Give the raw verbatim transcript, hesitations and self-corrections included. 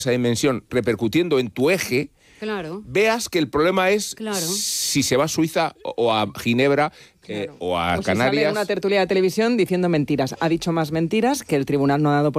esa dimensión repercutiendo en tu eje, claro. veas que el problema es claro. si se va a Suiza o a Ginebra eh, claro. o a o Canarias. Si sale en una tertulia de televisión diciendo mentiras. Ha dicho más mentiras que el tribunal no ha dado por